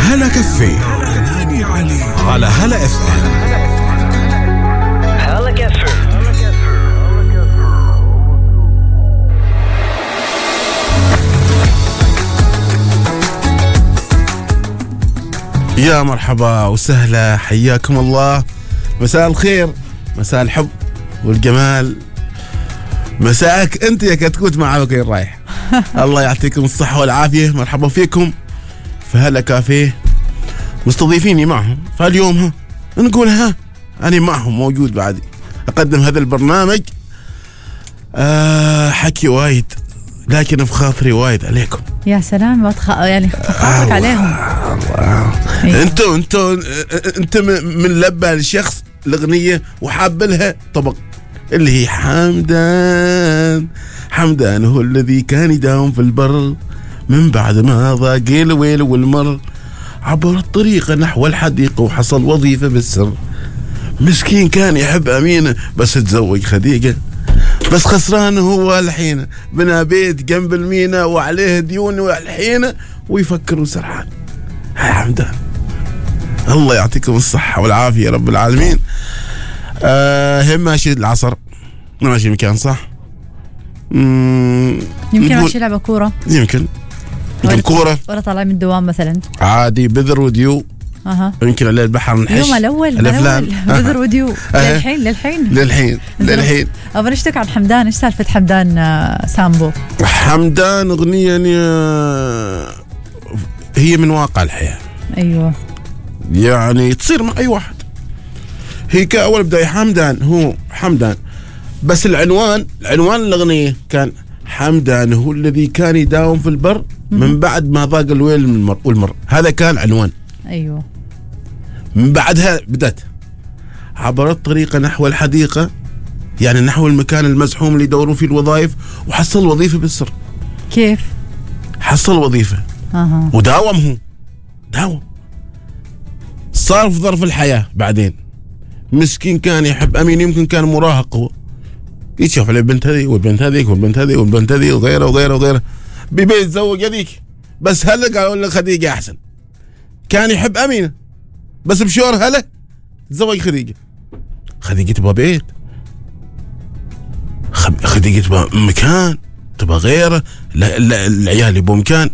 هلا كافيه على هلا اف ام. هلا كافيه. يا مرحبا وسهلا، حياكم الله. مساء الخير، مساء الحب والجمال، مساءك انت يا كتكوت مع وكيل رايح. الله يعطيكم الصحة والعافية. مرحبا فيكم في هلا كافيه، مستضيفيني معهم. فاليوم نقول أنا معهم موجود بعدي أقدم هذا البرنامج. حكي وايد لكن في خاطري وايد عليكم. يا سلام، يعني خاطرك عليهم. انت من لبى الشخص الأغنية وحاب لها طبق اللي هي حمدان هو الذي كان يداوم في البر من بعد ما ضاق الويل والمر، عبر الطريق نحو الحديقة وحصل وظيفة بالسر. مسكين كان يحب أمينة بس تزوج خديجة، بس خسران هو الحين، بنا بيت جنب المينا وعليه ديون والحين ويفكر وسرحان. هاي حمدان، الله يعطيكم الصحة والعافية يا رب العالمين. هم ماشي العصر، ماشي مكان صح. يمكن ماشي لعبة كورة، يمكن كورة، ولا طالع من الدوام مثلا عادي، بذر وديو. يمكن على البحر نحش يوم الأول بذر وديو. للحين أبغى نشتك عن حمدان. إيش سالفة حمدان سامبو؟ حمدان أغنية هي من واقع الحياة. أيوة، يعني تصير مع أي واحد. هي كأول بداية حمدان هو حمدان، بس العنوان الأغنية كان حمدان هو الذي كان يداوم في البر من بعد ما ضاق الويل والمر. هذا كان عنوان. أيوة. من بعدها بدأت عبر الطريق نحو الحديقة، يعني نحو المكان المزحوم اللي يدورون فيه الوظائف، وحصل وظيفة بالسر. كيف حصل وظيفة؟ وداوم، داوم، صار في ظرف الحياة. بعدين مسكين كان يحب أمين، يمكن كان مراهق، هو يشوف على البنت هذه والبنت هذيك والبنت هذه والبنت هذه وغيره بيبي يتزوج هذيك، بس هلا قالوا له خديجة أحسن. كان يحب أمينة بس بشور هلا تزوج خديجة تبغى بيت، خديجة تبغى مكان، تبغى غيره، العيال يبغوا مكان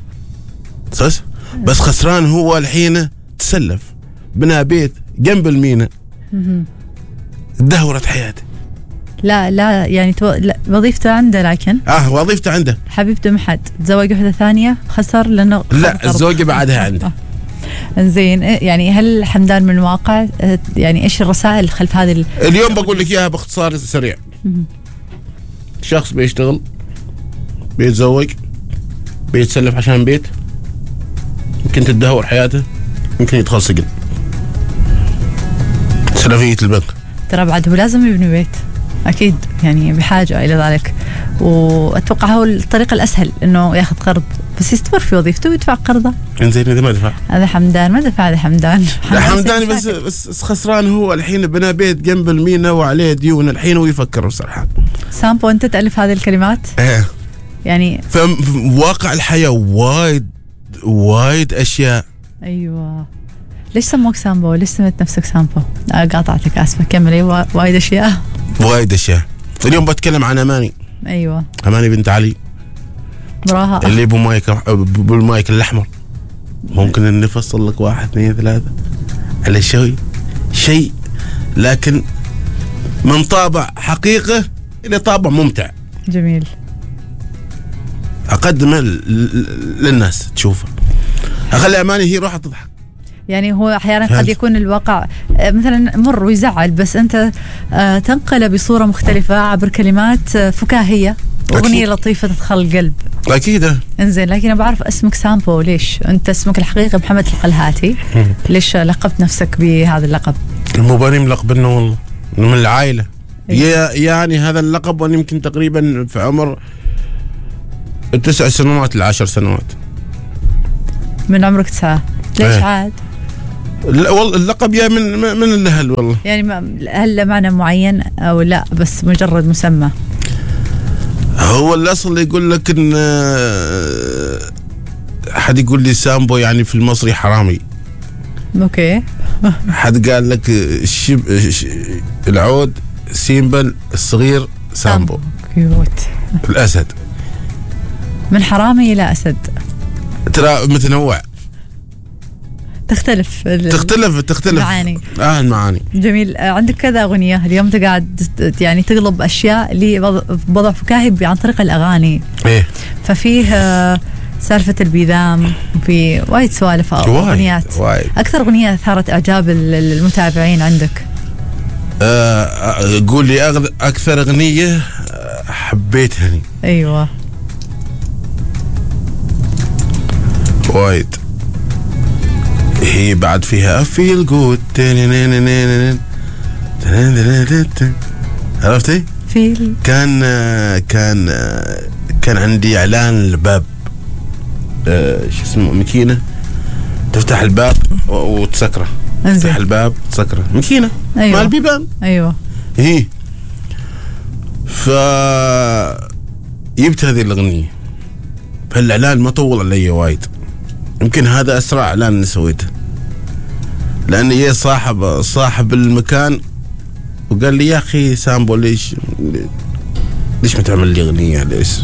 بس خسران هو الحين. تسلف، بنا بيت جنب المينا، دهورت حياته. لا يعني وظيفته عنده، لكن وظيفته عنده، حبيبته محد تزوج واحدة ثانية خسر لأنه لا الزوجة بعدها عنده. انزين، يعني هل حمدان من واقع، يعني ايش الرسائل خلف هذه اليوم بقول لك اياها باختصار سريع. شخص بيشتغل، بيتزوج، بيتسلف عشان بيت، يمكن تدهور حياته، يمكن يدخل سجن، سلفية البنك. ترى بعد هو لازم يبني بيت أكيد، يعني بحاجة إلى ذلك، وأتوقع هو الطريقة الأسهل إنه ياخذ قرض بس يستمر في وظيفته ويدفع قرضه. إنزين إذا ما دفع هذا حمدان ما دفع. هذا حمدان بس خسران هو الحين، بنا بيت جنب المينا وعليه ديون الحين ويفكر وسرحان. سامبو، أنت تألف هذه الكلمات؟ يعني في واقع الحياة وايد أشياء. أيوة. ليش سموك سامبو؟ ليش سميت نفسك سامبو؟ قاطعتك، آسفة، كملي. وايد أشياء. اليوم بتكلم عن أماني. أيوة، أماني بنت علي، براها اللي بالمايك الأحمر. ممكن نفصل لك 1 2 3 على شيء لكن من طابع حقيقة إلى طابع ممتع جميل، أقدمه للناس تشوفه. أخلي أماني هي روح تضحك. يعني هو أحيانا قد يكون الواقع مثلا مر ويزعل، بس أنت تنقله بصورة مختلفة عبر كلمات فكاهية، أغنية لطيفة تدخل القلب. أكيد. إنزين، لكن أنا بعرف اسمك سامبو، ليش؟ أنت اسمك الحقيقي محمد القلهاتي، ليش لقبت نفسك بهذا اللقب؟ المباني ملقبنا والله من العائلة. يعني هذا اللقب وأنا يمكن تقريبا في عمر 9 سنوات ل 10 سنوات. من عمرك 9؟ ليش عاد؟ لا والله اللقب يا من الأهل والله. يعني هل له معنى معين أو لا بس مجرد مسمى؟ هو الأصل يقول لك إن حد يقول لي سامبو يعني في المصري حرامي. اوكي. حد قال لك العود سيمبا الصغير سامبو. كيوت. الأسد من حرامي إلى أسد. ترى متنوع. تختلف المعاني. المعاني. جميل. عندك كذا أغنية اليوم أنت قاعد يعني تقلب أشياء لوضع فكاهي عن طريق الأغاني. إيه. ففيه سالفة البيذام وفي وايد سوالف أغنيات. أكثر أغنية أثارت إعجاب المتابعين عندك؟ قول لي أكثر أغنية حبيتها. أيوة. وايد. هي بعد فيها feel good. عرفتي؟ كان عندي إعلان الباب، شو اسمه، ماكينة تفتح الباب وتسكره. تفتح الباب تسكره، ماكينة. أيوة. مع البيبان. أيوة. هي جبت هذه الأغنية. فالإعلان ما طول علي وايد، يمكن هذا أسرع إعلان سويته، لأن هي صاحب المكان وقال لي يا أخي سامبو ليش ما تعمل لي أغنية؟ ليش؟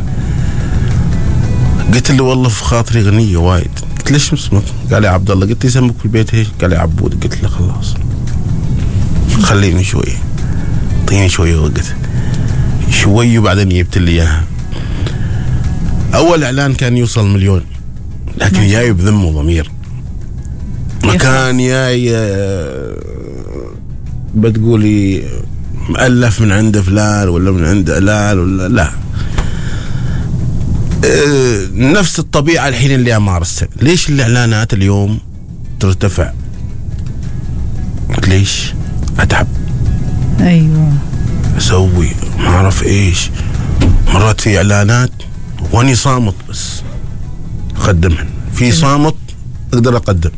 قلت له والله في خاطري أغنية وايد. قلت ليش اسمك؟ قال لي عبد الله. قلت لي اسمك في البيت ايش؟ قال لي عبود. قلت له خلاص خليني شوي، اعطيني شوي وقت شوي وبعدين جبت لي اياها. اول اعلان كان يوصل 1,000,000، لكن جاي بذم وضمير. مكان جاي بتقولي مؤلف من عند فلان ولا من عند علان ولا لا، نفس الطبيعة الحين اللي أمارسها. ليش الإعلانات اليوم ترتفع؟ ليش؟ أتعب. أيوة. أسوي ما أعرف إيش. مرات في إعلانات وأني صامت بس أقدمها، في صامت أقدر أقدم،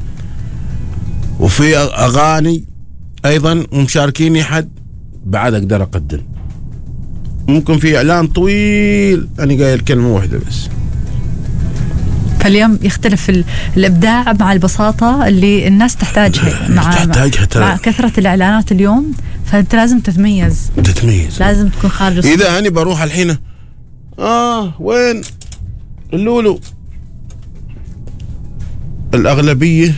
وفي أغاني أيضا ومشاركيني حد بعد أقدر أقدم. ممكن في إعلان طويل أنا قايل كلمة واحدة بس. فاليوم يختلف الإبداع مع البساطة اللي الناس تحتاجها مع كثرة الإعلانات اليوم. فأنت لازم تتميز، لازم تكون خارج الصف. إذا أنا بروح الحين وين اللولو، الأغلبية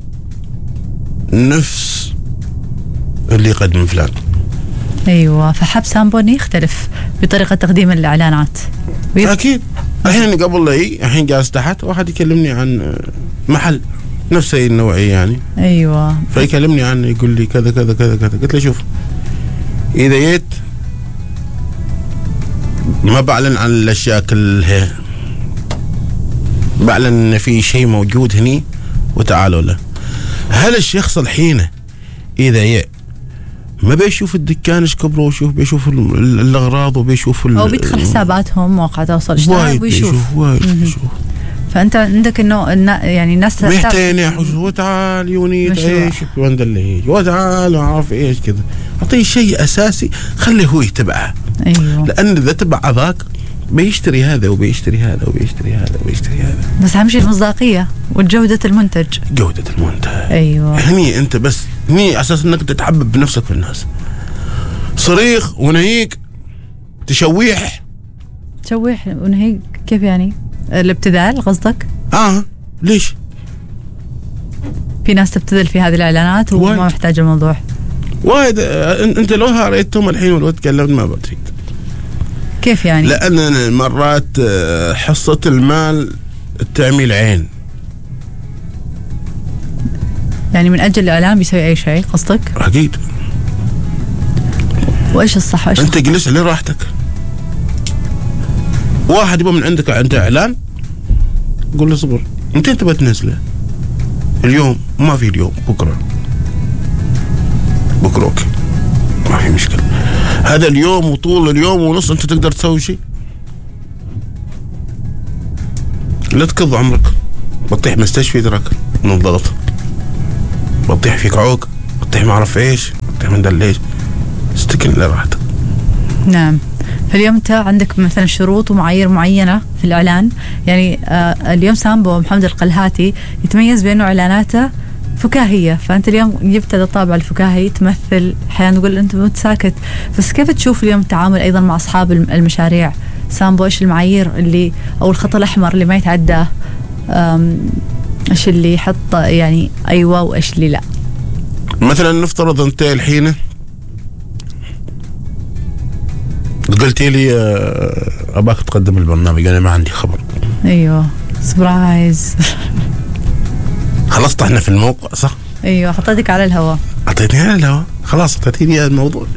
نفس اللي يقدم فلان. أيوة. فحب سامبو يختلف بطريقة تقديم الإعلانات. أكيد. الحين قبل الحين جالس تحت واحد يكلمني عن محل نفس النوعية يعني. أيوة. فيكلمني عنه يقول لي كذا كذا كذا كذا. قلت له شوف، إذا جيت ما بعلن عن الأشياء كلها، بعلن إن في شيء موجود هني وتعالوا له. هل الشخص الحين إذا ما بيشوف الدكان ايش كبره، وشوف بيشوف الاغراض وبيشوف او بيدخل حساباتهم مواقع التواصل الاجتماعي ويشوف. فانت عندك انه يعني الناس محتاجين يحوشوا وتعال يونيت ايش وندلي وتعال ما اعرف ايش كذا. اعطيه شيء اساسي خليه هو يتبعه. ايوه. لان اذا تبع ذاك بيشتري هذا وبيشتري هذا وبيشتري هذا وبيشتري هذا. بس اهم شيء المصداقيه وجوده المنتج. جوده المنتج. ايوه. هني انت بس هني اساس انك تتحبب بنفسك في الناس. صريخ ونهيك تشويح ونهيك كيف يعني؟ الابتذال قصدك؟ ليش؟ في ناس تبتذل في هذه الاعلانات وما محتاج الموضوع وايد. انت لو هريتهم الحين ولو تكلمت ما بتريد. كيف يعني؟ لأن مرات حصة المال التعميل عين. يعني من أجل الإعلان بيسوي أي شيء قصدك؟ أكيد. وإيش الصح وإيش أنت جلس على راحتك. واحد يبغى من عندك أنت إعلان قول له صبر، أنت تبغى تنزله اليوم، ما في اليوم، بكرة أوكي ما في مشكلة. هذا اليوم وطول اليوم ونص أنت تقدر تسوي شيء؟ لا تقض عمرك، بطيح مستشفى دراك من الضغط، بطيح فيك عوق، بطيح ما أعرف إيش، بطيح من دل إيش. استكن لراحتك. نعم. فاليوم انت عندك مثلا شروط ومعايير معينه في الاعلان، يعني اليوم سامبو محمد القلهاتي يتميز بانه اعلاناته فكاهيه، فانت اليوم جبت هذا الطابع الفكاهي تمثل، احيانا نقول انت متساكت، بس كيف تشوف اليوم التعامل ايضا مع اصحاب المشاريع؟ سامبو ايش المعايير اللي او الخط الاحمر اللي ما يتعداه؟ ايش اللي يحط يعني ايوه وايش اللي لا؟ مثلا نفترض انت الحين قلتي لي اباك تقدم البرنامج، انا ما عندي خبر. ايوه سبرايز. خلصت احنا في الموقع صح؟ ايوه حطيتك على الهواء. اعطيتني على الهواء خلاص، اعطيتيني الموضوع.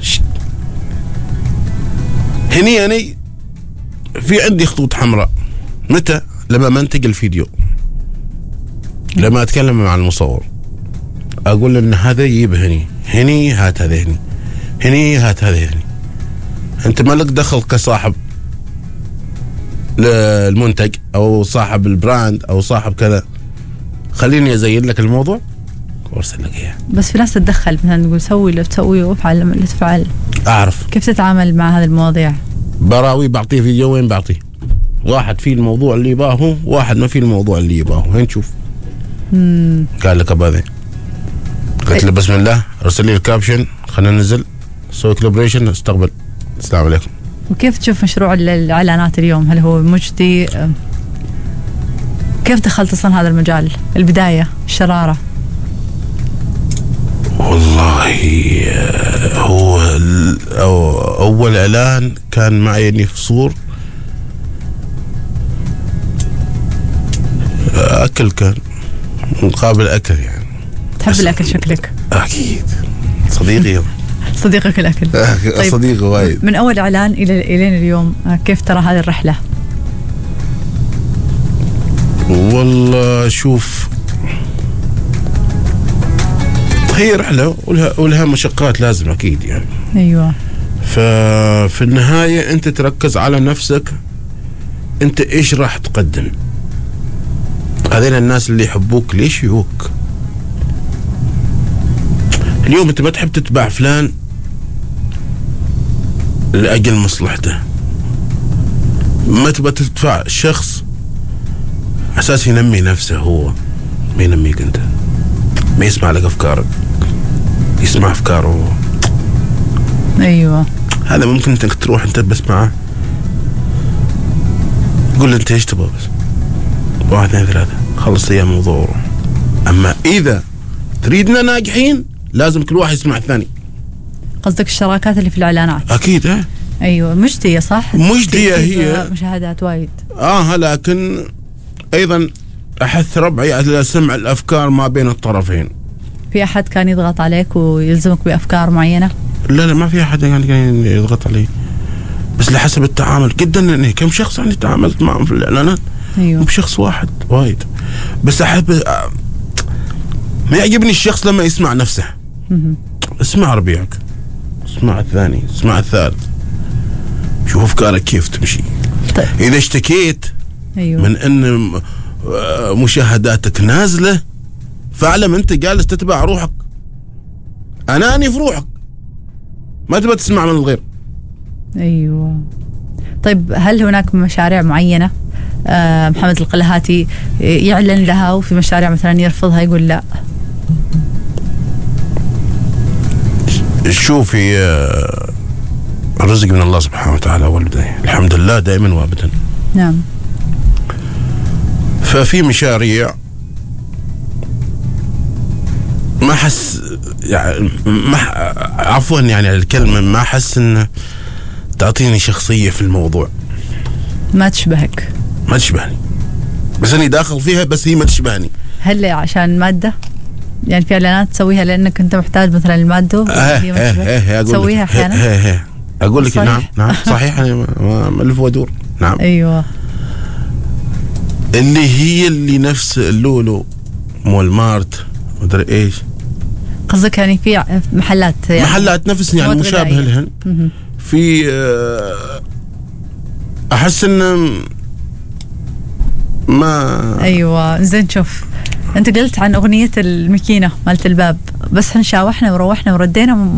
هني يعني في عندي خطوط حمراء. متى؟ لما منتج الفيديو، لما اتكلم مع المصور اقول ان هذا يجيب هني هات هذا هني هات هذا هني. انت ما لك دخل كصاحب المنتج او صاحب البراند او صاحب كذا، خليني ازين لك الموضوع وارسل لك اياه. بس في ناس تتدخل مثلا تقول سوي اللي تسوي وافعل اللي تفعل. اعرف كيف تتعامل مع هذه المواضيع؟ براوي بعطيه فيديو وين بعطيه، واحد فيه الموضوع اللي يباهه، واحد ما فيه الموضوع اللي يباهه، وين نشوف. قال لك ابا قلت له بسم الله ارسل لي الكابشن، خلينا ننزل سوي كولابريشن، استقبل. السلام عليكم. وكيف تشوف مشروع الاعلانات اليوم؟ هل هو مجدي؟ كيف دخلت اصلا هذا المجال؟ البدايه الشراره. والله هو اول اعلان كان معي اني في صور اكل، كان مقابل اكل يعني. تحب الاكل شكلك؟ اكيد صديقي. صديقك الاكل. طيب صديقي وايد. من اول اعلان الين اليوم كيف ترى هذه الرحله؟ والله شوف، هي رحله ولها مشقات لازم اكيد يعني. ايوه. ففي النهايه انت تركز على نفسك، انت ايش راح تقدم؟ هذين الناس اللي يحبوك ليش يجوك؟ اليوم انت ما تحب تتبع فلان لاجل مصلحته، ما تبى تدفع شخص اساس ينمي نفسه، هو ما ينميك انت، ما يسمع لك افكارك، يسمع افكاره هو. ايوه. هذا ممكن انك تروح انت بس معه، قول له انت ايش تبغى بس، 1 2 3 خلص لي الموضوع وروح. اما اذا تريدنا ناجحين لازم كل واحد يسمع الثاني. قصدك الشراكات اللي في الاعلانات؟ اكيد. ايوه مجدية صح؟ مجدية هي مشاهدات وايد. لكن ايضا احث ربعي على سمع الافكار ما بين الطرفين. في احد كان يضغط عليك ويلزمك بافكار معينة؟ لا ما في احد كان يضغط علي، بس لحسب التعامل جدا. كم شخص يعني تعاملت معهم في الاعلانات؟ ايوه. بشخص واحد وايد، بس احب ما يعجبني الشخص لما يسمع نفسه. اسمع ربيعك، اسمع الثاني، اسمع الثالث، شوف افكارك كيف تمشي. طيب. اذا اشتكيت أيوة. من ان مشاهداتك نازله، فاعلم انت جالس تتبع روحك، اناني في روحك، ما تبغى تسمع من الغير. ايوه. طيب هل هناك مشاريع معينه محمد القلهاتي يعلن لها، وفي مشاريع مثلا يرفضها يقول لا؟ شوفي الرزق من الله سبحانه وتعالى والبداية، الحمد لله دائما وابدا. نعم. ففي مشاريع ما حس يعني عفوا يعني الكلمة، ما حس ان تعطيني شخصية في الموضوع، ما تشبهك، ما تشبهني، بس اني داخل فيها بس هي ما تشبهني. هل عشان مادة؟ يعني في اعلانات تسويها لانك انت محتاج مثلا المادة تسويها احيانا؟ اقول لك نعم صحيح، انا ملف وادور. نعم. ايوه. اللي نفس اللولو مول مارت مدري ايش. قصدك يعني في محلات، يعني محلات نفس يعني مشابهه لهن. في احس ان ما. ايوه زين. شوف انت قلت عن اغنيه الماكينه مالت الباب، بس حنشاوحنا وروحنا وردينا